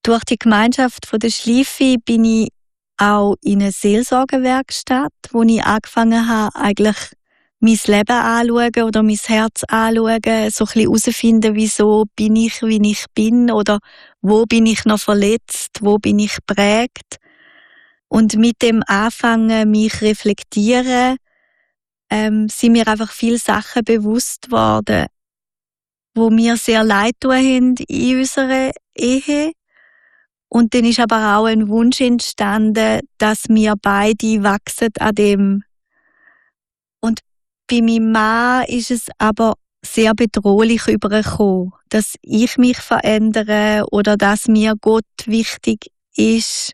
durch die Gemeinschaft von der Schleife bin ich auch in eine Seelsorgewerkstatt, wo ich angefangen habe, eigentlich mein Leben anzuschauen oder mein Herz anzuschauen, so ein bisschen herausfinden, wieso bin ich, wie ich bin oder wo bin ich noch verletzt, wo bin ich geprägt. Und mit dem Anfangen, mich reflektieren, sind mir einfach viele Sachen bewusst worden, wo mir sehr leid tun haben in unserer Ehe. Und dann ist aber auch ein Wunsch entstanden, dass wir beide wachsen an dem. Und bei meinem Mann ist es aber sehr bedrohlich übergekommen, dass ich mich verändere oder dass mir Gott wichtig ist.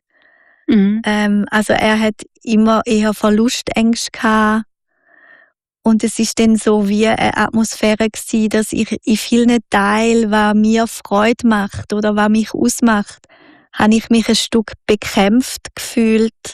Also er hat immer eher Verlustängste gehabt. Und es ist dann so wie eine Atmosphäre gewesen, dass ich in vielen Teilen, was mir Freude macht oder was mich ausmacht, habe ich mich ein Stück bekämpft gefühlt.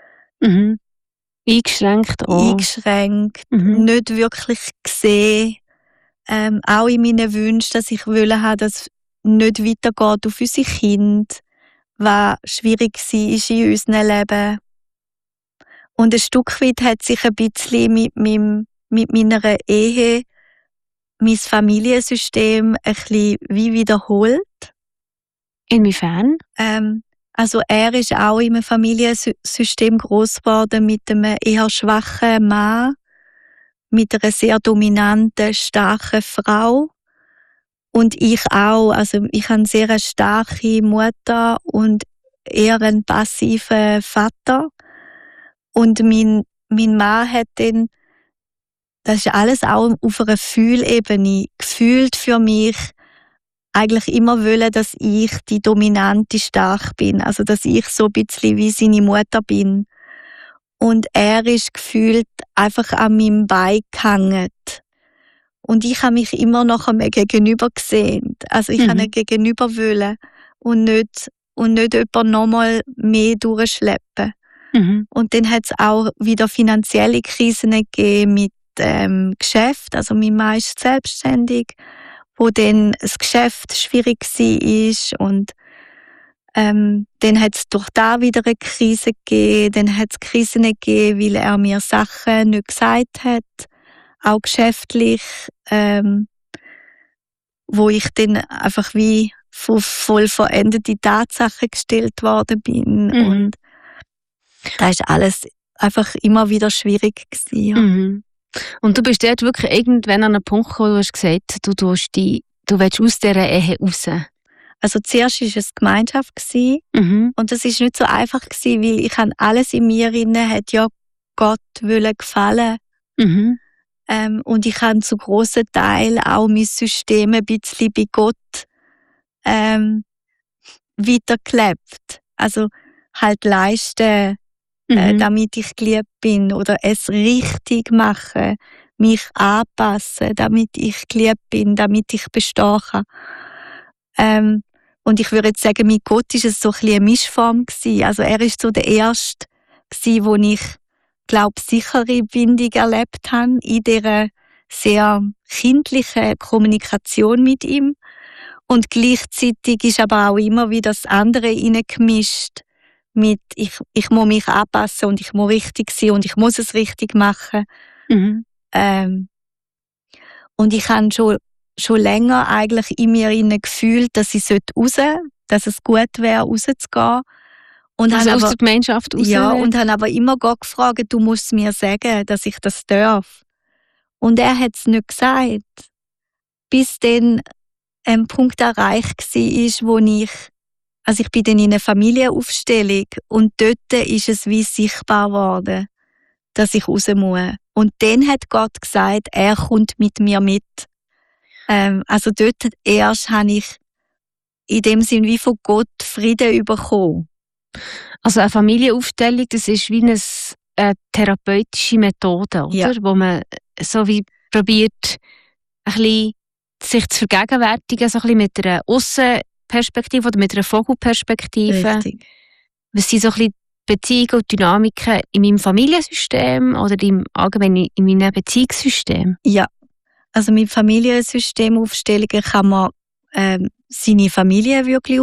Eingeschränkt auch. Eingeschränkt, nicht wirklich gesehen. Auch in meinen Wünschen, dass ich wollte, dass es nicht weitergeht auf unsere Kinder, was schwierig war in unserem Leben. Und ein Stück weit hat sich ein bisschen mit meiner Ehe mein Familiensystem ein bisschen wie wiederholt. Inwiefern? Also er ist auch in einem Familiensystem gross geworden mit einem eher schwachen Mann, mit einer sehr dominanten, starken Frau. Und ich auch. Also ich habe eine sehr starke Mutter und eher einen passiven Vater. Und mein Mann hat dann, das ist alles auch auf einer Fühlebene, gefühlt für mich eigentlich immer wollen, dass ich die dominante stark bin. Also, dass ich so ein bisschen wie seine Mutter bin. Und er ist gefühlt einfach an meinem Bein gehangen. Und ich habe mich immer noch einmal gegenüber gesehen. Also, ich habe einen Gegenüber wollen und nicht jemanden nochmal mehr durchschleppen. Und dann hat es auch wieder finanzielle Krisen gegeben mit Geschäft. Also, mein Mann ist selbstständig, wo dann das Geschäft schwierig war und dann hat es durch da wieder eine Krise gegeben, dann hat es Krisen gegeben, weil er mir Sachen nicht gesagt hat, auch geschäftlich, wo ich dann einfach wie voll veränderte Tatsachen gestellt worden bin und da ist alles einfach immer wieder schwierig gewesen. Ja. Und du bist dort wirklich irgendwann an einen Punkt gekommen, wo du hast gesagt, du willst aus dieser Ehe raus. Also zuerst war es Gemeinschaft und das ist nicht so einfach gewesen, weil ich habe alles in mir inne hat ja Gott gefallen. Und ich habe zu grossen Teilen auch mein System ein bisschen bei Gott weitergelebt. Also halt leisten, damit ich geliebt bin oder es richtig machen, mich anpassen, damit ich geliebt bin, damit ich bestehen kann. Und ich würde jetzt sagen, mit Gott war es so ein bisschen eine Mischform gewesen. Also er ist so der Erste gewesen, wo ich, glaube, sichere Bindung erlebt habe in dieser sehr kindlichen Kommunikation mit ihm. Und gleichzeitig ist aber auch immer wieder das andere reingemischt mit ich muss mich anpassen und ich muss richtig sein und ich muss es richtig machen. Und ich habe schon länger eigentlich in mir gefühlt, dass ich raus sollte, dass es gut wäre, rauszugehen. Und also aus der Gemeinschaft raus? Ja, und habe aber immer Gott gefragt, du musst mir sagen, dass ich das darf. Und er hat es nicht gesagt. Bis dann ein Punkt erreicht war, wo ich bin dann in einer Familienaufstellung und dort ist es wie sichtbar geworden, dass ich raus muss. Und dann hat Gott gesagt, er kommt mit mir mit. Also dort erst habe ich in dem Sinn wie von Gott Frieden bekommen. Also eine Familienaufstellung, das ist wie eine therapeutische Methode, oder? Ja. Wo man so wie probiert, ein bisschen sich zu vergegenwärtigen, so ein bisschen mit einer Aussenperspektive oder mit einer Vogelperspektive. Richtig. Was sind so ein bisschen Beziehungen und Dynamiken in meinem Familiensystem oder allgemein in meinem Beziehungssystem? Ja, also mit Familiensystemaufstellungen kann man seine Familie wirklich